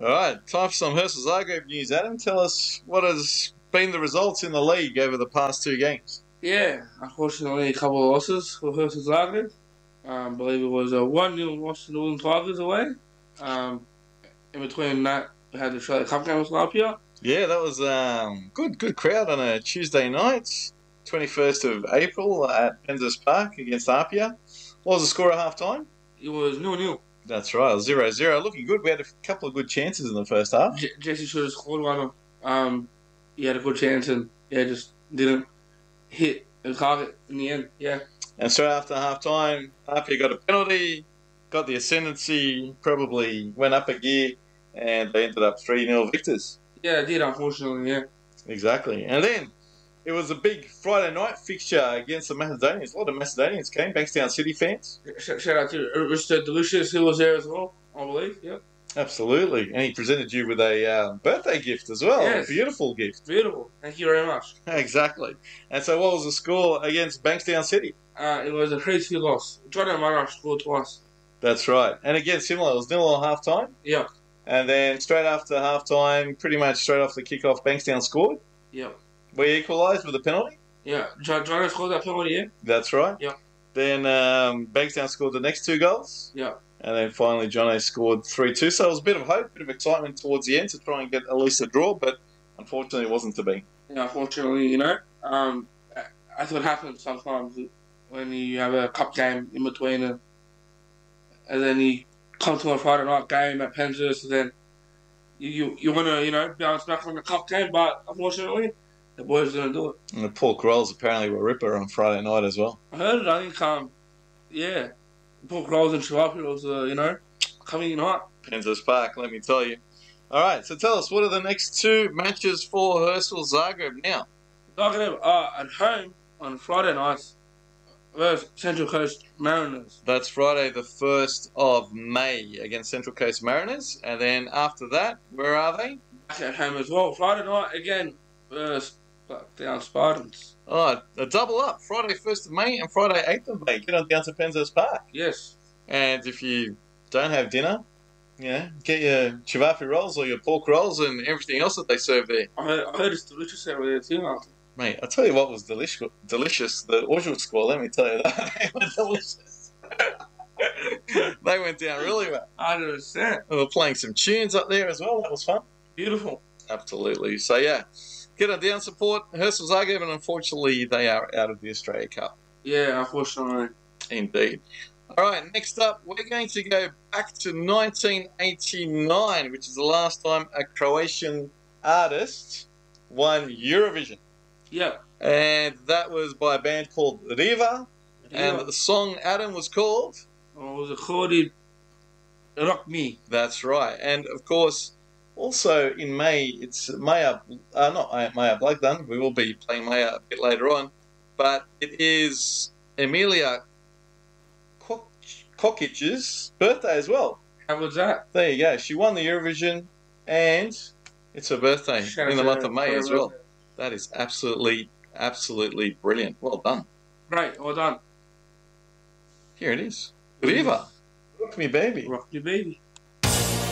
All right, time for some Herschel Zagreb news. Adam, tell us what has been the results in the league over the past two games. Yeah, unfortunately, a couple of losses for Herschel Zagreb. I believe it was a 1-0 loss to the Northern Tigers away. In between that, we had the Australia Cup game with Lapia. Yeah, that was good crowd on a Tuesday night, 21st of April at Penzas Park against Apia. What was the score at half time? It was 0-0. That's right, 0-0. Looking good. We had a couple of good chances in the first half. Jesse should have scored one. He had a good chance and just didn't hit the target in the end. Yeah. And straight after half time, Apia got a penalty, got the ascendancy, probably went up a gear, and they ended up 3-0 victors. Yeah, it did, unfortunately, yeah. Exactly. And then it was a big Friday night fixture against the Macedonians. A lot of Macedonians came, Bankstown City fans. Shout out to Mr. Delicious, who was there as well, I believe, yeah. Absolutely. And he presented you with a birthday gift as well. Yes. A beautiful gift. Beautiful. Thank you very much. Exactly. And so what was the score against Bankstown City? It was a 3-2 loss. Jordan Murray scored twice. That's right. And again, similar. It was 0 at half time. Yeah. And then straight after half time, pretty much straight off the kickoff, Bankstown scored. Yeah. We equalised with a penalty. Yeah. Jordan scored that penalty, yeah? That's right. Yeah. Then Bankstown scored the next two goals. Yeah. And then finally, Jono scored 3-2. So it was a bit of hope, a bit of excitement towards the end to try and get at least a draw, but unfortunately it wasn't to be. Yeah, unfortunately, that's what happens sometimes when you have a cup game in between and then you come to a Friday night game at Penzas, and then you want to, bounce back on the cup game, but unfortunately, the boys didn't do it. And the Pork Rolls apparently were ripper on Friday night as well. I heard it, I think, Pork Rolls and Chihuahua was, coming night. Penzas Park, let me tell you. All right, so tell us, what are the next two matches for Herschel Zagreb now? Zagreb are at home on Friday nights versus Central Coast Mariners. That's Friday the 1st of May against Central Coast Mariners. And then after that, where are they? Back at home as well. Friday night again versus Blackdown Spartans. Oh, a double up. Friday 1st of May and Friday 8th of May. Get on down to Penzas Park. Yes. And if you don't have dinner, get your chivapi rolls or your pork rolls and everything else that they serve there. I heard it's delicious over there too. Mate, I'll tell you what was delicious. The Orchard score, let me tell you that. They were delicious. They went down really well. 100%. We were playing some tunes up there as well. That was fun. Beautiful. Absolutely. So, yeah, get on down, support Herschel Zagreb, and unfortunately, they are out of the Australia Cup. Yeah, unfortunately. Indeed. All right, next up, we're going to go back to 1989, which is the last time a Croatian artist won Eurovision. Yeah. And that was by a band called Riva. And the song, Adam, was called? Oh, it was called Rock Me. That's right. And, of course, also in May, it's Maya, not Maya Blagdan. We will be playing Maya a bit later on. But it is Emilia Kokic's birthday as well. How was that? There you go. She won the Eurovision, and it's her birthday in the month of May as well. That is absolutely brilliant. Well done. Great. Well done. Here it is. Riva. Rock Me Baby. Rock Me Baby.